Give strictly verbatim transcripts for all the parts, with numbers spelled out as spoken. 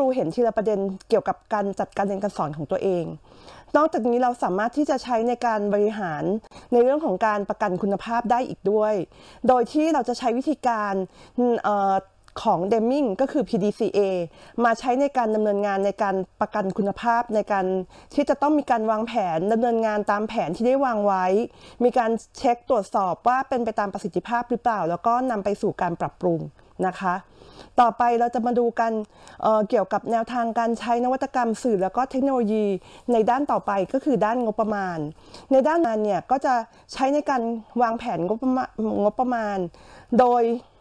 เห็นทีละประเด็นเกี่ยวกับการจัดการเรียนการสอนของตัวเองนอกจากนี้เราสามารถที่จะใช้ในการบริหารในเรื่องของการประกันคุณภาพได้อีกด้วยโดยที่เราจะใช้วิธีการของ Deming ก็คือ พี ดี ซี เอ มาใช้ในการดำเนินงานในการประกันคุณภาพในการที่จะต้องมีการวางแผนดำเนินงานตามแผนที่ได้วางไว้มีการเช็คตรวจสอบว่าเป็นไปตามประสิทธิภาพหรือเปล่าแล้วก็นำไปสู่การปรับปรุงนะคะต่อไปเราจะมาดูกัน เอ่อ เกี่ยวกับแนวทางการใช้นวัตกรรมสื่อแล้วก็เทคโนโลยีในด้านต่อไปก็คือด้านงบประมาณในด้านนั้นเนี่ยก็จะใช้ในการวางแผนงบประมาณงบประมาณโดย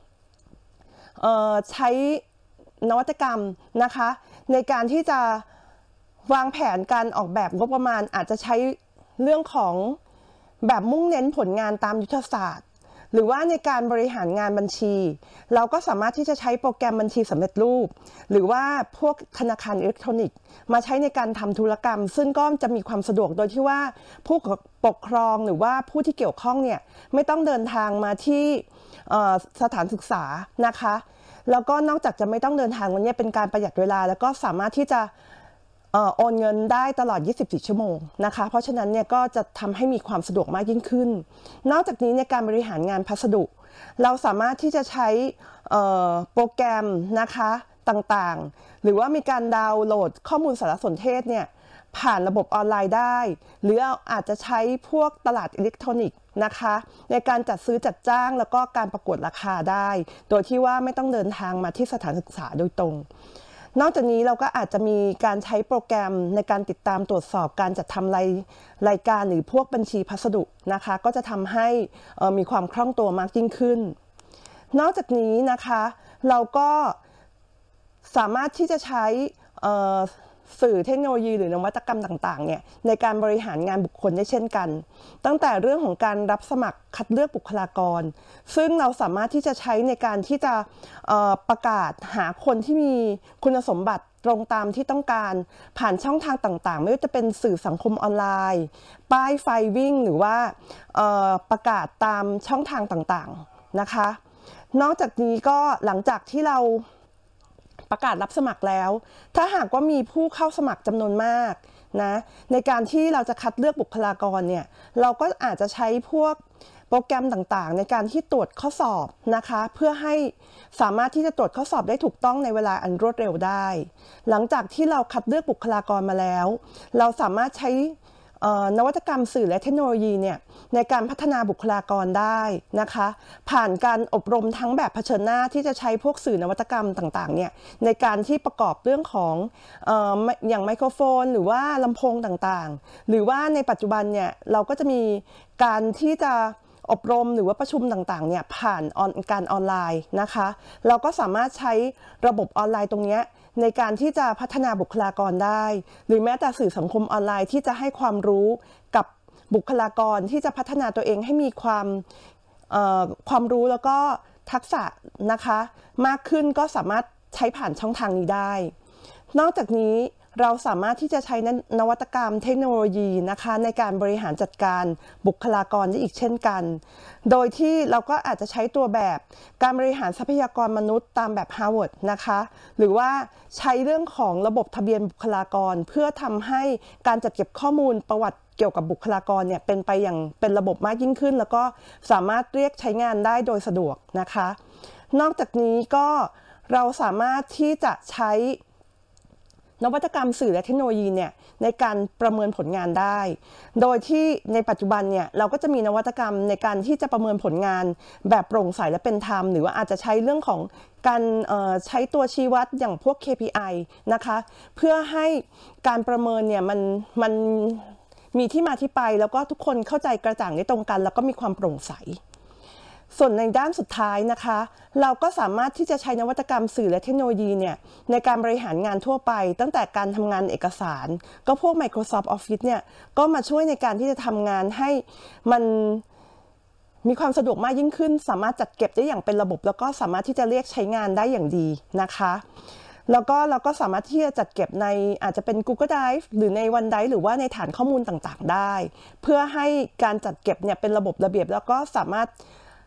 ใช้นวัตกรรมนะคะในการที่จะวางแผนการออกแบบงบประมาณอาจจะใช้เรื่องของแบบมุ่งเน้นผลงานตามยุทธศาสตร์หรือว่าในการบริหารงานบัญชีเราก็สามารถที่จะใช้โปรแกรมบัญชีสำเร็จรูปหรือว่าพวกธนาคารอิเล็กทรอนิกส์มาใช้ในการทำธุรกรรมซึ่งก็จะมีความสะดวกโดยที่ว่าผู้ปกครองหรือว่าผู้ที่เกี่ยวข้องเนี่ยไม่ต้องเดินทางมาที่สถานศึกษานะคะแล้วก็นอกจากจะไม่ต้องเดินทางวันนี้เป็นการประหยัดเวลาแล้วก็สามารถที่จะโอนเงินได้ตลอดยี่สิบสี่ชั่วโมงนะคะเพราะฉะนั้นเนี่ยก็จะทำให้มีความสะดวกมากยิ่งขึ้นนอกจากนี้ในการบริหารงานพัสดุเราสามารถที่จะใช้โปรแกรมนะคะต่างๆหรือว่ามีการดาวน์โหลดข้อมูลสารสนเทศเนี่ยผ่านระบบออนไลน์ได้หรืออาจจะใช้พวกตลาดอิเล็กทรอนิกส์นะคะในการจัดซื้อจัดจ้างแล้วก็การประกวดราคาได้โดยที่ว่าไม่ต้องเดินทางมาที่สถานศึกษาโดยตรงนอกจากนี้เราก็อาจจะมีการใช้โปรแกรมในการติดตามตรวจสอบการจัดทำรายรายการหรือพวกบัญชีพัสดุนะคะก็จะทำให้มีความคล่องตัวมากยิ่งขึ้นนอกจากนี้นะคะเราก็สามารถที่จะใช้สื่อเทคโนโลยีหรือนวัตกรรมต่างๆเนี่ยในการบริหารงานบุคคลได้เช่นกันตั้งแต่เรื่องของการรับสมัครคัดเลือกบุคลากรซึ่งเราสามารถที่จะใช้ในการที่จะประกาศหาคนที่มีคุณสมบัติตรงตามที่ต้องการผ่านช่องทางต่างๆไม่ว่าจะเป็นสื่อสังคมออนไลน์ป้ายไฟวิ่งหรือว่าประกาศตามช่องทางต่างๆนะคะนอกจากนี้ก็หลังจากที่เราประกาศรับสมัครแล้วถ้าหากว่ามีผู้เข้าสมัครจำนวนมากนะในการที่เราจะคัดเลือกบุคลากรเนี่ยเราก็อาจจะใช้พวกโปรแกรมต่างๆในการที่ตรวจข้อสอบนะคะเพื่อให้สามารถที่จะตรวจข้อสอบได้ถูกต้องในเวลาอันรวดเร็วได้หลังจากที่เราคัดเลือกบุคลากรมาแล้วเราสามารถใช้นวัตกรรมสื่อและเทคโนโลยีเนี่ยในการพัฒนาบุคลากรได้นะคะผ่านการอบรมทั้งแบบเผชิญหน้าที่จะใช้พวกสื่อนวัตกรรมต่างๆเนี่ยในการที่ประกอบเรื่องของเอ่ออย่างไมโครโฟนหรือว่าลำโพงต่างๆหรือว่าในปัจจุบันเนี่ยเราก็จะมีการที่จะอบรมหรือว่าประชุมต่างๆเนี่ยผ่านการออนไลน์นะคะเราก็สามารถใช้ระบบออนไลน์ตรงนี้ในการที่จะพัฒนาบุคลากรได้หรือแม้แต่สื่อสังคมออนไลน์ที่จะให้ความรู้กับบุคลากรที่จะพัฒนาตัวเองให้มีความความรู้แล้วก็ทักษะนะคะมากขึ้นก็สามารถใช้ผ่านช่องทางนี้ได้นอกจากนี้เราสามารถที่จะใช้นวัตกรรมเทคโนโลยีนะคะในการบริหารจัดการบุคลากรได้อีกเช่นกันโดยที่เราก็อาจจะใช้ตัวแบบการบริหารทรัพยากรมนุษย์ตามแบบ Harvard นะคะหรือว่าใช้เรื่องของระบบทะเบียนบุคลากรเพื่อทำให้การจัดเก็บข้อมูลประวัติเกี่ยวกับบุคลากรเนี่ยเป็นไปอย่างเป็นระบบมากยิ่งขึ้นแล้วก็สามารถเรียกใช้งานได้โดยสะดวกนะคะนอกจากนี้ก็เราสามารถที่จะใช้นวัตกรรมสื่อและเทคโนโลยีเนี่ยในการประเมินผลงานได้โดยที่ในปัจจุบันเนี่ยเราก็จะมีนวัตกรรมในการที่จะประเมินผลงานแบบโปร่งใสและเป็นธรรมหรือว่าอาจจะใช้เรื่องของการใช้ตัวชี้วัดอย่างพวก เค พี ไอ นะคะเพื่อให้การประเมินเนี่ยมันมันมีที่มาที่ไปแล้วก็ทุกคนเข้าใจกระจ่างได้ตรงกันแล้วก็มีความโปร่งใสส่วนในด้านสุดท้ายนะคะเราก็สามารถที่จะใช้นวัตกรรมสื่อและเทคโนโลยีเนี่ยในการบริหารงานทั่วไปตั้งแต่การทำงานเอกสารก็พวก Microsoft Office เนี่ยก็มาช่วยในการที่จะทำงานให้มันมีความสะดวกมากยิ่งขึ้นสามารถจัดเก็บได้อย่างเป็นระบบแล้วก็สามารถที่จะเรียกใช้งานได้อย่างดีนะคะแล้วก็เราก็สามารถที่จะจัดเก็บในอาจจะเป็น Google Drive หรือใน OneDrive หรือว่าในฐานข้อมูลต่างๆได้เพื่อให้การจัดเก็บเนี่ยเป็นระบบระเบียบแล้วก็สามารถ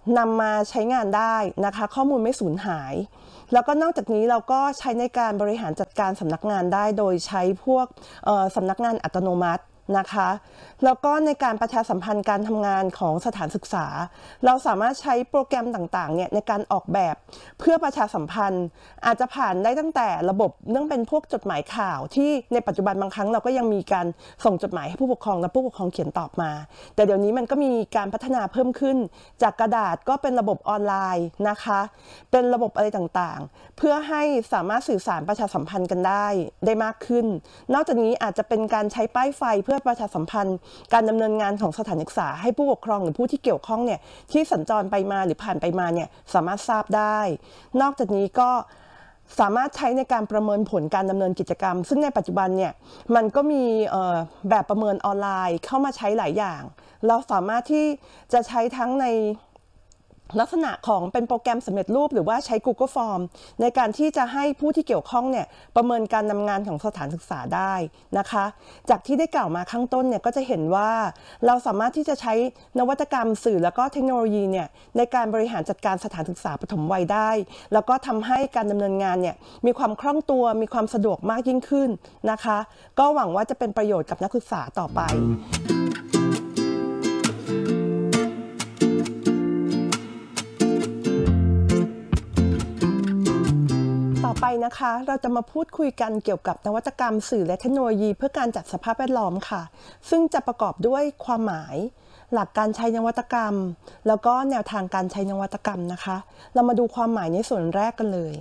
นำมาใช้งานได้นะคะข้อมูลไม่สูญหายแล้วก็นอกจากนี้เราก็ใช้ในการบริหารจัดการสำนักงานได้โดยใช้พวกสำนักงานอัตโนมัตินะคะแล้วก็ในการประชาสัมพันธ์การทำงานของสถานศึกษาเราสามารถใช้โปรแกรมต่างๆเนี่ยในการออกแบบเพื่อประชาสัมพันธ์อาจจะผ่านได้ตั้งแต่ระบบเรื่องเป็นพวกจดหมายข่าวที่ในปัจจุบันบางครั้งเราก็ยังมีการส่งจดหมายให้ผู้ปกครองและผู้ปกครองเขียนตอบมาแต่เดี๋ยวนี้มันก็มีการพัฒนาเพิ่มขึ้นจากกระดาษก็เป็นระบบออนไลน์นะคะเป็นระบบอะไรต่างๆเพื่อให้สามารถสื่อสารประชาสัมพันธ์กันได้ได้มากขึ้นนอกจากนี้อาจจะเป็นการใช้ป้ายไฟเพื่อประชาสัมพันธ์การดำเนินงานของสถานศึกษาให้ผู้ปกครองหรือผู้ที่เกี่ยวข้องเนี่ยที่สัญจรไปมาหรือผ่านไปมาเนี่ยสามารถทราบได้นอกจากนี้ก็สามารถใช้ในการประเมินผลการดำเนินกิจกรรมซึ่งในปัจจุบันเนี่ยมันก็มีแบบประเมินออนไลน์เข้ามาใช้หลายอย่างเราสามารถที่จะใช้ทั้งในลักษณะของเป็นโปรแกรมสำเร็จรูปหรือว่าใช้ Google Form ในการที่จะให้ผู้ที่เกี่ยวข้องเนี่ยประเมินการทำงานของสถานศึกษาได้นะคะจากที่ได้กล่าวมาข้างต้นเนี่ยก็จะเห็นว่าเราสามารถที่จะใช้นวัตกรรมสื่อแล้วก็เทคโนโลยีเนี่ยในการบริหารจัดการสถานศึกษาปฐมวัยได้แล้วก็ทำให้การดำเนินงานเนี่ยมีความคล่องตัวมีความสะดวกมากยิ่งขึ้นนะคะก็หวังว่าจะเป็นประโยชน์กับนักศึกษาต่อไปต่อไปนะคะเราจะมาพูดคุยกันเกี่ยวกับนวัตกรรมสื่อและเทคโนโลยีเพื่อการจัดสภาพแวดล้อมค่ะซึ่งจะประกอบด้วยความหมายหลักการใช้นวัตกรรมแล้วก็แนวทางการใช้นวัตกรรมนะคะเรามาดูความหมายในส่วนแรกกันเลย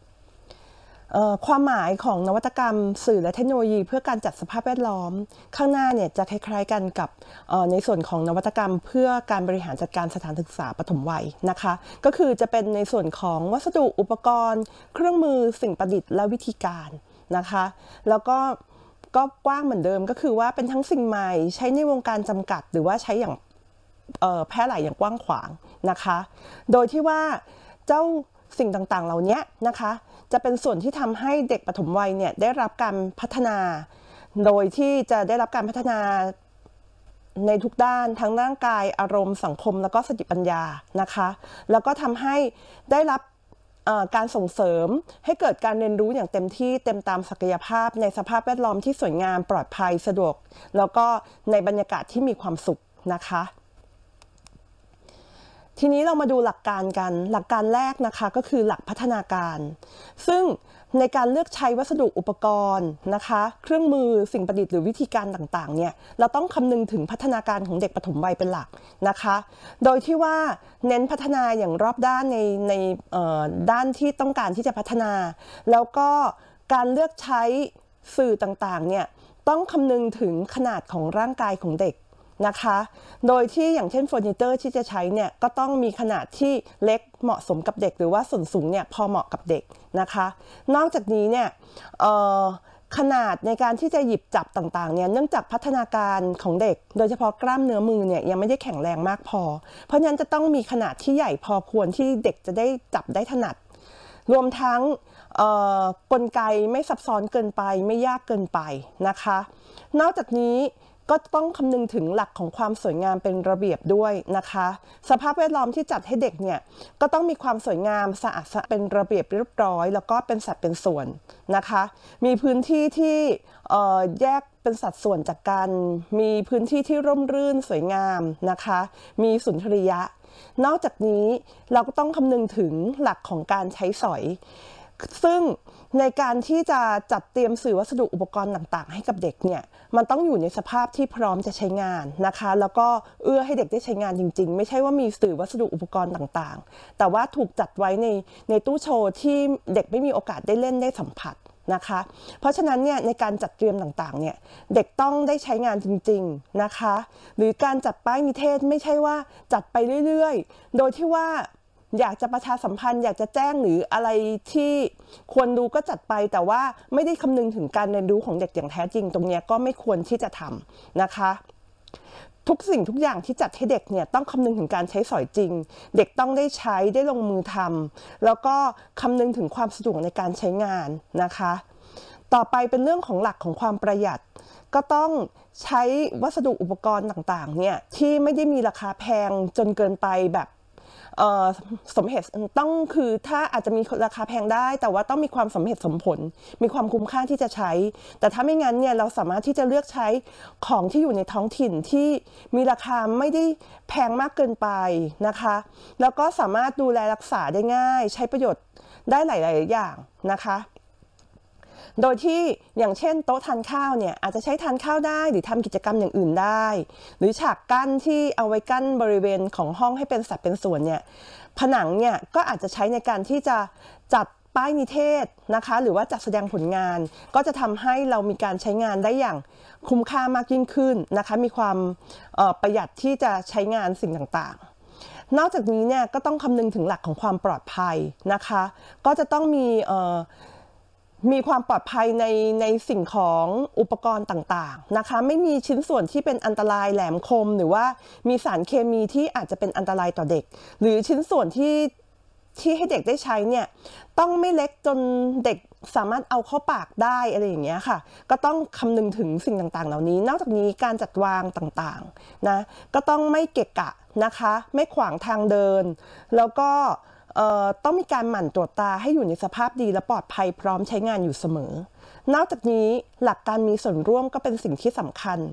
ความหมายของนวัตกรรมสื่อและเทคโนโลยีเพื่อการจัดสภาพแวดล้อมข้างหน้าเนี่ยจะคล้ายๆกันกับในส่วนของนวัตกรรมเพื่อการบริหารจัดการสถานศึกษาปฐมวัยนะคะก็คือจะเป็นในส่วนของวัสดุอุปกรณ์เครื่องมือสิ่งประดิษฐ์และวิธีการนะคะแล้วก็ก็กว้างเหมือนเดิมก็คือว่าเป็นทั้งสิ่งใหม่ใช้ในวงการจำกัดหรือว่าใช้อย่างแพร่หลายอย่างกว้างขวางนะคะโดยที่ว่าเจ้าสิ่งต่างๆเหล่านี้นะคะจะเป็นส่วนที่ทำให้เด็กปฐมวัยเนี่ยได้รับการพัฒนาโดยที่จะได้รับการพัฒนาในทุกด้านทั้งร่างกายอารมณ์สังคมแล้วก็สติปัญญานะคะแล้วก็ทำให้ได้รับการส่งเสริมให้เกิดการเรียนรู้อย่างเต็มที่เต็มตามศักยภาพในสภาพแวดล้อมที่สวยงามปลอดภัยสะดวกแล้วก็ในบรรยากาศที่มีความสุขนะคะทีนี้เรามาดูหลักการกันหลักการแรกนะคะก็คือหลักพัฒนาการซึ่งในการเลือกใช้วัสดุอุปกรณ์นะคะเครื่องมือสิ่งประดิษฐ์หรือวิธีการต่างๆเนี่ยเราต้องคำนึงถึงพัฒนาการของเด็กปฐมวัยเป็นหลักนะคะโดยที่ว่าเน้นพัฒนาอย่างรอบด้านในในด้านที่ต้องการที่จะพัฒนาแล้วก็การเลือกใช้สื่อต่างๆเนี่ยต้องคำนึงถึงขนาดของร่างกายของเด็กนะคะโดยที่อย่างเช่นเฟอร์นิเจอร์ที่จะใช้เนี่ยก็ต้องมีขนาดที่เล็กเหมาะสมกับเด็กหรือว่าส่วนสูงเนี่ยพอเหมาะกับเด็กนะคะนอกจากนี้เนี่ยขนาดในการที่จะหยิบจับต่างๆเนี่ยเนื่องจากพัฒนาการของเด็กโดยเฉพาะกล้ามเนื้อมือเนี่ยยังไม่ได้แข็งแรงมากพอเพราะฉะนั้นจะต้องมีขนาดที่ใหญ่พอควรที่เด็กจะได้จับได้ถนัดรวมทั้งกลไกไม่ซับซ้อนเกินไปไม่ยากเกินไปนะคะนอกจากนี้ก็ต้องคำนึงถึงหลักของความสวยงามเป็นระเบียบด้วยนะคะสภาพแวดล้อมที่จัดให้เด็กเนี่ยก็ต้องมีความสวยงามสะอาดเป็นระเบียบเรียบร้อยแล้วก็เป็นสัดเป็นส่วนนะคะมีพื้นที่ที่แยกเป็นสัดส่วนจากกันมีพื้นที่ที่ร่มรื่นสวยงามนะคะมีสุนทรียะนอกจากนี้เราก็ต้องคำนึงถึงหลักของการใช้สอยซึ่งในการที่จะจัดเตรียมสื่อวัสดุอุปกรณ์ต่างๆให้กับเด็กเนี่ยมันต้องอยู่ในสภาพที่พร้อมจะใช้งานนะคะแล้วก็เอื้อให้เด็กได้ใช้งานจริงๆไม่ใช่ว่ามีสื่อวัสดุอุปกรณ์ต่างๆแต่ว่าถูกจัดไว้ในในตู้โชว์ที่เด็กไม่มีโอกาสได้เล่นได้สัมผัสนะคะเพราะฉะนั้นเนี่ยในการจัดเตรียมต่างๆเนี่ยเด็กต้องได้ใช้งานจริงๆนะคะหรือการจัดป้ายนิเทศไม่ใช่ว่าจัดไปเรื่อยๆโดยที่ว่าอยากจะประชาสัมพันธ์อยากจะแจ้งหรืออะไรที่ควรรู้ก็จัดไปแต่ว่าไม่ได้คำนึงถึงการเรียนรู้ของเด็กอย่างแท้จริงตรงนี้ก็ไม่ควรที่จะทำนะคะทุกสิ่งทุกอย่างที่จัดให้เด็กเนี่ยต้องคำนึงถึงการใช้สอยจริงเด็กต้องได้ใช้ได้ลงมือทำแล้วก็คำนึงถึงความสะดวกในการใช้งานนะคะต่อไปเป็นเรื่องของหลักของความประหยัดก็ต้องใช้วัสดุอุปกรณ์ต่างๆเนี่ยที่ไม่ได้มีราคาแพงจนเกินไปแบบสมเหตุต้องคือถ้าอาจจะมีราคาแพงได้แต่ว่าต้องมีความสมเหตุสมผลมีความคุ้มค่าที่จะใช้แต่ถ้าไม่งั้นเนี่ยเราสามารถที่จะเลือกใช้ของที่อยู่ในท้องถิ่นที่มีราคาไม่ได้แพงมากเกินไปนะคะแล้วก็สามารถดูแลรักษาได้ง่ายใช้ประโยชน์ได้หลายๆอย่างนะคะโดยที่อย่างเช่นโต๊ะทานข้าวเนี่ยอาจจะใช้ทานข้าวได้หรือทำกิจกรรมอย่างอื่นได้หรือฉากกั้นที่เอาไว้กั้นบริเวณของห้องให้เป็นสัดเป็นส่วนเนี่ยผนังเนี่ยก็อาจจะใช้ในการที่จะจัดป้ายนิเทศนะคะหรือว่าจัดแสดงผลงานก็จะทำให้เรามีการใช้งานได้อย่างคุ้มค่ามากยิ่งขึ้นนะคะมีความประหยัดที่จะใช้งานสิ่งต่างๆนอกจากนี้เนี่ยก็ต้องคำนึงถึงหลักของความปลอดภัยนะคะก็จะต้องมีมีความปลอดภัยในในสิ่งของอุปกรณ์ต่างๆนะคะไม่มีชิ้นส่วนที่เป็นอันตรายแหลมคมหรือว่ามีสารเคมีที่อาจจะเป็นอันตรายต่อเด็กหรือชิ้นส่วนที่ที่ให้เด็กได้ใช้เนี่ยต้องไม่เล็กจนเด็กสามารถเอาเข้าปากได้อะไรอย่างเงี้ยค่ะก็ต้องคำนึงถึงสิ่งต่างๆเหล่านี้นอกจากนี้การจัดวางต่างๆนะก็ต้องไม่เกะกะนะคะไม่ขวางทางเดินแล้วก็ต้องมีการหมั่นตรวจตาให้อยู่ในสภาพดีและปลอดภัยพร้อมใช้งานอยู่เสมอนอกจากนี้หลักการมีส่วนร่วมก็เป็นสิ่งที่สำคัญ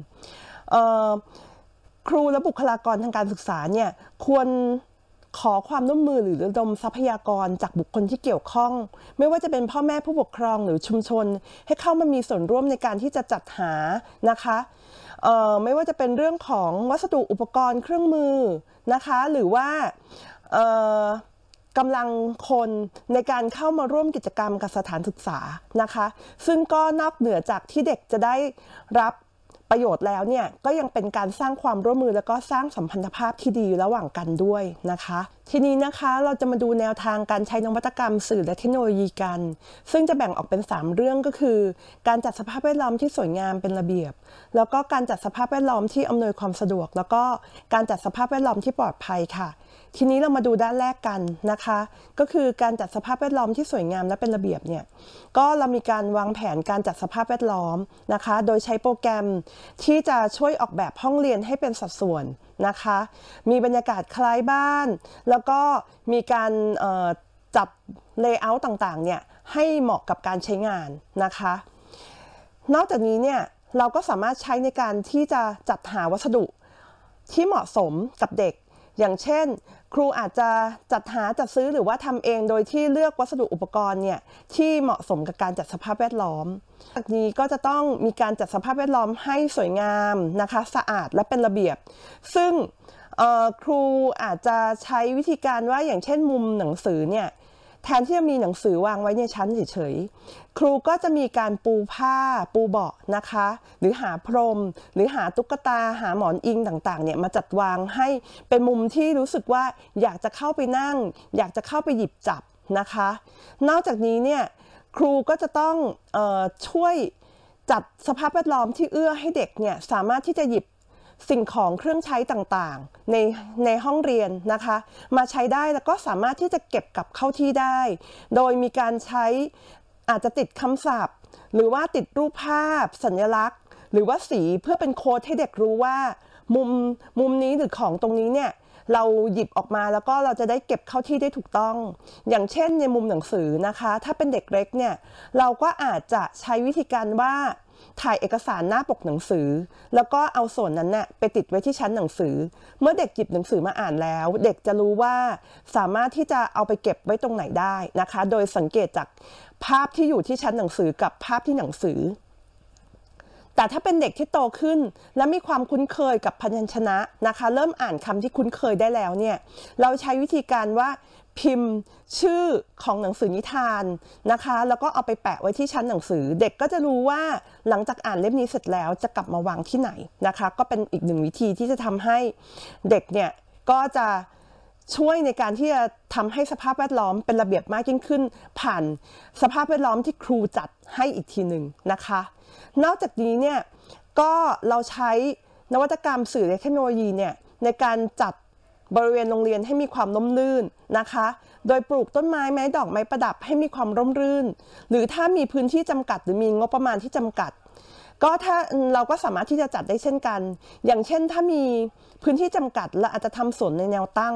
ครูและบุคลากรทางการศึกษาเนี่ยควรขอความร่วมมือหรือระดมทรัพยากรจากบุคคลที่เกี่ยวข้องไม่ว่าจะเป็นพ่อแม่ผู้ปกครองหรือชุมชนให้เข้ามามีส่วนร่วมในการที่จะจัดหานะคะไม่ว่าจะเป็นเรื่องของวัสดุอุปกรณ์เครื่องมือนะคะหรือว่ากำลังคนในการเข้ามาร่วมกิจกรรมกับสถานศึกษานะคะซึ่งก็นอกเหนือจากที่เด็กจะได้รับประโยชน์แล้วเนี่ยก็ยังเป็นการสร้างความร่วมมือแล้วก็สร้างสัมพันธภาพที่ดีระหว่างกันด้วยนะคะทีนี้นะคะเราจะมาดูแนวทางการใช้นวัตกรรมสื่อและเทคโนโลยีกันซึ่งจะแบ่งออกเป็นสามเรื่องก็คือการจัดสภาพแวดล้อมที่สวยงามเป็นระเบียบแล้วก็การจัดสภาพแวดล้อมที่อำนวยความสะดวกแล้วก็การจัดสภาพแวดล้อมที่ปลอดภัยค่ะทีนี้เรามาดูด้านแรกกันนะคะก็คือการจัดสภาพแวดล้อมที่สวยงามและเป็นระเบียบเนี่ยก็เรามีการวางแผนการจัดสภาพแวดล้อมนะคะโดยใช้โปรแกรมที่จะช่วยออกแบบห้องเรียนให้เป็นสัดส่วนนะคะมีบรรยากาศคล้ายบ้านแล้วก็มีการจัดเลเยอร์ต่างๆเนี่ยให้เหมาะกับการใช้งานนะคะนอกจากนี้เนี่ยเราก็สามารถใช้ในการที่จะจัดหาวัสดุที่เหมาะสมกับเด็กอย่างเช่นครูอาจจะจัดหาจัดซื้อหรือว่าทำเองโดยที่เลือกวัสดุอุปกรณ์เนี่ยที่เหมาะสมกับการจัดสภาพแวดล้อมจากนี้ก็จะต้องมีการจัดสภาพแวดล้อมให้สวยงามนะคะสะอาดและเป็นระเบียบซึ่งครูอาจจะใช้วิธีการว่าอย่างเช่นมุมหนังสือเนี่ยแทนที่จะมีหนังสือวางไว้ในชั้นเฉยๆครูก็จะมีการปูผ้าปูเบาะนะคะหรือหาพรมหรือหาตุ๊กตาหาหมอนอิงต่างๆเนี่ยมาจัดวางให้เป็นมุมที่รู้สึกว่าอยากจะเข้าไปนั่งอยากจะเข้าไปหยิบจับนะคะนอกจากนี้เนี่ยครูก็จะต้องเอ่อช่วยจัดสภาพแวดล้อมที่เอื้อให้เด็กเนี่ยสามารถที่จะหยิบสิ่งของเครื่องใช้ต่างๆในในห้องเรียนนะคะมาใช้ได้แล้วก็สามารถที่จะเก็บกลับเข้าที่ได้โดยมีการใช้อาจจะติดคำศัพท์หรือว่าติดรูปภาพสัญลักษณ์หรือว่าสีเพื่อเป็นโค้ดให้เด็กรู้ว่ามุมมุมนี้หรือของตรงนี้เนี่ยเราหยิบออกมาแล้วก็เราจะได้เก็บเข้าที่ได้ถูกต้องอย่างเช่นในมุมหนังสือนะคะถ้าเป็นเด็กเล็กเนี่ยเราก็อาจจะใช้วิธีการว่าถ่ายเอกสารหน้าปกหนังสือแล้วก็เอาส่วนนั้นเนี่ยไปติดไว้ที่ชั้นหนังสือเมื่อเด็กหยิบหนังสือมาอ่านแล้วเด็กจะรู้ว่าสามารถที่จะเอาไปเก็บไว้ตรงไหนได้นะคะโดยสังเกตจากภาพที่อยู่ที่ชั้นหนังสือกับภาพที่หนังสือแต่ถ้าเป็นเด็กที่โตขึ้นและมีความคุ้นเคยกับพยัญชนะนะคะเริ่มอ่านคำที่คุ้นเคยได้แล้วเนี่ยเราใช้วิธีการว่าพิมพ์ชื่อของหนังสือนิทานนะคะแล้วก็เอาไปแปะไว้ที่ชั้นหนังสือเด็กก็จะรู้ว่าหลังจากอ่านเล่มนี้เสร็จแล้วจะกลับมาวางที่ไหนนะคะก็เป็นอีกหนึ่งวิธีที่จะทำให้เด็กเนี่ยก็จะช่วยในการที่จะทำให้สภาพแวดล้อมเป็นระเบียบมากยิ่งขึ้นผ่านสภาพแวดล้อมที่ครูจัดให้อีกทีหนึ่งนะคะนอกจากนี้เนี่ยก็เราใช้นวัตกรรมสื่อและเทคโนโลยีเนี่ยในการจัดบริเวณโรงเรียนให้มีความร่มรื่นนะคะโดยปลูกต้นไม้ไม้ดอกไม้ประดับให้มีความร่มรื่นหรือถ้ามีพื้นที่จำกัดหรือมีงบประมาณที่จำกัดก็ถ้าเราก็สามารถที่จะจัดได้เช่นกันอย่างเช่นถ้ามีพื้นที่จำกัดเราอาจจะทำสวนในแนวตั้ง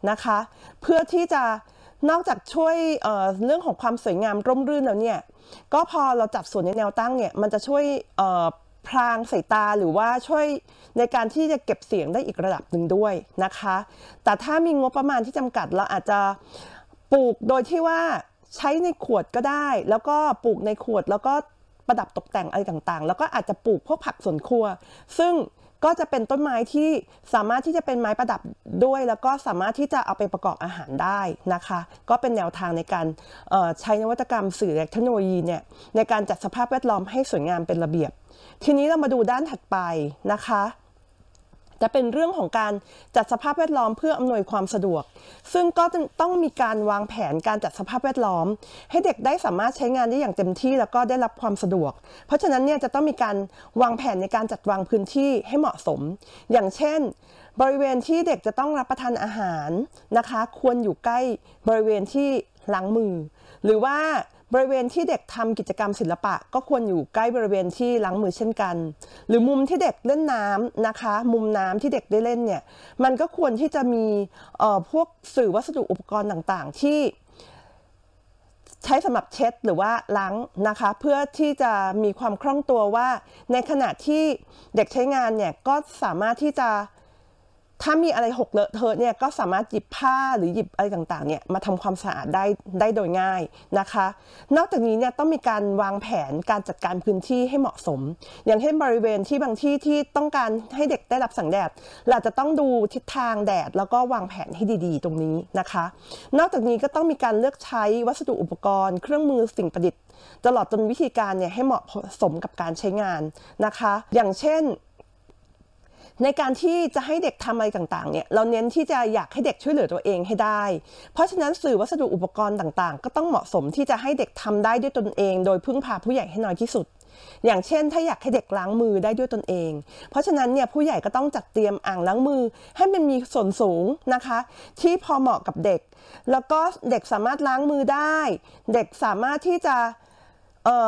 นะคะ เพื่อที่จะนอกจากช่วยเอ่อเรื่องของความสวยงามร่มรื่นแล้วเนี่ยก็พอเราจัดสวนในแนวตั้งเนี่ยมันจะช่วยเอ่อพรางสายตาหรือว่าช่วยในการที่จะเก็บเสียงได้อีกระดับหนึ่งด้วยนะคะแต่ถ้ามีงบประมาณที่จำกัดเราอาจจะปลูกโดยที่ว่าใช้ในขวดก็ได้แล้วก็ปลูกในขวดแล้วก็ประดับตกแต่งอะไรต่างๆแล้วก็อาจจะปลูกพวกผักสวนครัวซึ่งก็จะเป็นต้นไม้ที่สามารถที่จะเป็นไม้ประดับด้วยแล้วก็สามารถที่จะเอาไปประกอบอาหารได้นะคะก็เป็นแนวทางในการใช้นวัตกรรมสื่อและเทคโนโลยีเนี่ยในการจัดสภาพแวดล้อมให้สวยงามเป็นระเบียบทีนี้เรามาดูด้านถัดไปนะคะจะเป็นเรื่องของการจัดสภาพแวดล้อมเพื่ออำนวยความสะดวกซึ่งก็ต้องมีการวางแผนการจัดสภาพแวดล้อมให้เด็กได้สามารถใช้งานได้อย่างเต็มที่แล้วก็ได้รับความสะดวกเพราะฉะนั้นเนี่ยจะต้องมีการวางแผนในการจัดวางพื้นที่ให้เหมาะสมอย่างเช่นบริเวณที่เด็กจะต้องรับประทานอาหารนะคะควรอยู่ใกล้บริเวณที่ล้างมือหรือว่าบริเวณที่เด็กทำกิจกรรมศิลปะก็ควรอยู่ใกล้บริเวณที่ล้างมือเช่นกันหรือมุมที่เด็กเล่นน้ำนะคะมุมน้ำที่เด็กได้เล่นเนี่ยมันก็ควรที่จะมีเอ่อพวกสื่อวัสดุอุปกรณ์ต่างๆที่ใช้สำหรับเช็ดหรือว่าล้างนะคะเพื่อที่จะมีความคล่องตัวว่าในขณะที่เด็กใช้งานเนี่ยก็สามารถที่จะถ้ามีอะไรหกเลอะเทอะเนี่ยก็สามารถหยิบผ้าหรือหยิบอะไรต่างๆเนี่ยมาทำความสะอาดได้ได้โดยง่ายนะคะนอกจากนี้เนี่ยต้องมีการวางแผนการจัดการพื้นที่ให้เหมาะสมอย่างเช่นบริเวณที่บางที่ที่ต้องการให้เด็กได้รับแสงแดดเราจะต้องดูทิศทางแดดแล้วก็วางแผนให้ดีๆตรงนี้นะคะนอกจากนี้ก็ต้องมีการเลือกใช้วัสดุอุปกรณ์เครื่องมือสิ่งประดิษฐ์ตลอดจนวิธีการเนี่ยให้เหมาะสมกับการใช้งานนะคะอย่างเช่นในการที่จะให้เด็กทำอะไรต่างๆเนี่ยเราเน้นที่จะอยากให้เด็กช่วยเหลือตัวเองให้ได้เพราะฉะนั้นสื่อวัสดุอุปกรณ์ต่างๆก็ต้องเหมาะสมที่จะให้เด็กทำได้ด้วยตนเองโดยพึ่งพาผู้ใหญ่ให้น้อยที่สุดอย่างเช่นถ้าอยากให้เด็กล้างมือได้ด้วยตนเองเพราะฉะนั้นเนี่ยผู้ใหญ่ก็ต้องจัดเตรียมอ่างล้างมือให้มันมีส่วนสูงนะคะที่พอเหมาะกับเด็กแล้วก็เด็กสามารถล้างมือได้เด็กสามารถที่จะเอ่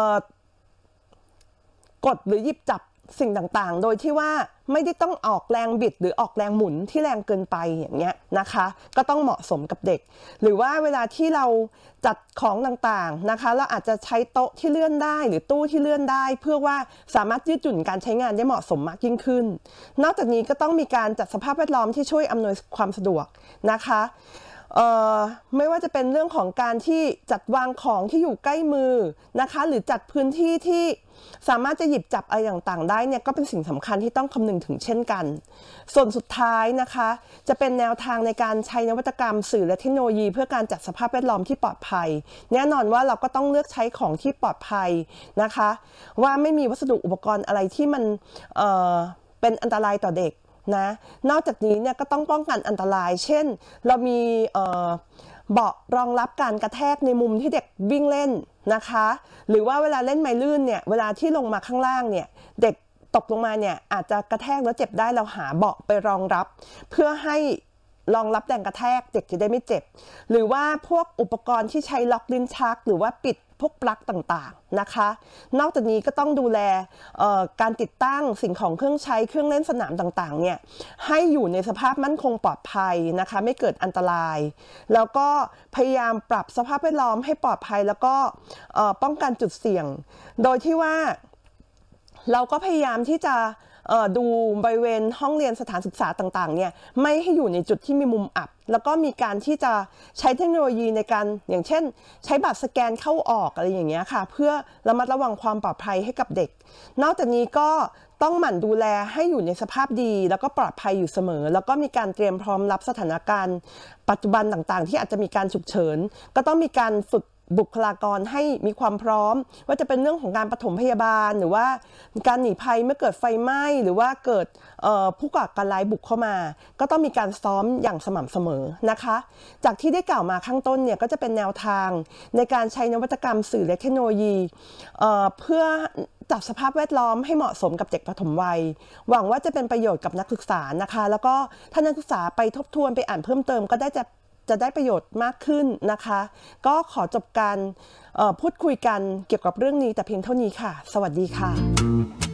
อกดหรือหยิบจับสิ่งต่างๆโดยที่ว่าไม่ได้ต้องออกแรงบิดหรือออกแรงหมุนที่แรงเกินไปอย่างเงี้ยนะคะก็ต้องเหมาะสมกับเด็กหรือว่าเวลาที่เราจัดของต่างๆนะคะเราอาจจะใช้โต๊ะที่เลื่อนได้หรือตู้ที่เลื่อนได้เพื่อว่าสามารถยืดหยุ่นการใช้งานได้เหมาะสมมากยิ่งขึ้นนอกจากนี้ก็ต้องมีการจัดสภาพแวดล้อมที่ช่วยอำนวยความสะดวกนะคะไม่ว่าจะเป็นเรื่องของการที่จัดวางของที่อยู่ใกล้มือนะคะหรือจัดพื้นที่ที่สามารถจะหยิบจับอะไรต่างๆได้เนี่ยก็เป็นสิ่งสำคัญที่ต้องคำนึงถึงเช่นกันส่วนสุดท้ายนะคะจะเป็นแนวทางในการใช้นวัตกรรมสื่อและเทคโนโลยีเพื่อการจัดสภาพแวดล้อมที่ปลอดภัยแน่นอนว่าเราก็ต้องเลือกใช้ของที่ปลอดภัยนะคะว่าไม่มีวัสดุอุปกรณ์อะไรที่มันเอ่อเป็นอันตรายต่อเด็กนะนอกจากนี้เนี่ยก็ต้องป้องกันอันตรายเช่นเรามีเอ่อเบาะรองรับการกระแทกในมุมที่เด็กวิ่งเล่นนะคะหรือว่าเวลาเล่นไม้ลื่นเนี่ยเวลาที่ลงมาข้างล่างเนี่ยเด็กตกลงมาเนี่ยอาจจะกระแทกแล้วเจ็บได้เราหาเบาะไปรองรับเพื่อให้รองรับแรงกระแทกเด็กจะได้ไม่เจ็บหรือว่าพวกอุปกรณ์ที่ใช้ล็อกลิ้นชักหรือว่าปิดพวกปลั๊กต่างๆนะคะนอกจากนี้ก็ต้องดูแลการติดตั้งสิ่งของเครื่องใช้เครื่องเล่นสนามต่างๆเนี่ยให้อยู่ในสภาพมั่นคงปลอดภัยนะคะไม่เกิดอันตรายแล้วก็พยายามปรับสภาพแวดล้อมให้ปลอดภัยแล้วก็ป้องกันจุดเสี่ยงโดยที่ว่าเราก็พยายามที่จะดูบริเวณห้องเรียนสถานศึกษาต่างๆเนี่ยไม่ให้อยู่ในจุดที่มีมุมอับแล้วก็มีการที่จะใช้เทคโนโลยีในการอย่างเช่นใช้บัตรสแกนเข้าออกอะไรอย่างเงี้ยค่ะเพื่อระมัดระวังความปลอดภัยให้กับเด็กนอกจากนี้ก็ต้องหมั่นดูแลให้อยู่ในสภาพดีแล้วก็ปลอดภัยอยู่เสมอแล้วก็มีการเตรียมพร้อมรับสถานการณ์ปัจจุบันต่างๆที่อาจจะมีการฉุกเฉินก็ต้องมีการฝึกบุคลากรให้มีความพร้อมว่าจะเป็นเรื่องของการปฐมพยาบาลหรือว่าการหนีภัยเมื่อเกิดไฟไหม้หรือว่าเกิดผู้ก่อการร้ายบุกเข้ามาก็ต้องมีการซ้อมอย่างสม่ำเสมอนะคะจากที่ได้กล่าวมาข้างต้นเนี่ยก็จะเป็นแนวทางในการใช้นวัตกรรมสื่อและเทคโนโลยีเอ่อเพื่อจัดสภาพแวดล้อมให้เหมาะสมกับเด็กปฐมวัยหวังว่าจะเป็นประโยชน์กับนักศึกษานะคะแล้วก็ถ้านักศึกษาไปทบทวนไปอ่านเพิ่มเติมก็ได้จะจะได้ประโยชน์มากขึ้นนะคะก็ขอจบการพูดคุยกันเกี่ยวกับเรื่องนี้แต่เพียงเท่านี้ค่ะสวัสดีค่ะ